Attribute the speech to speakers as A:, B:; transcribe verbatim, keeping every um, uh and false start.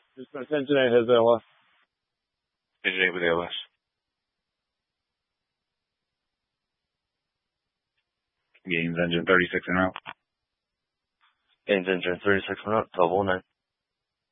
A: Dispatch engine eight has L S.
B: Engine eight with A L S. Gaines engine thirty-six en route.
C: Gaines engine thirty-six en route, twelve oh nine.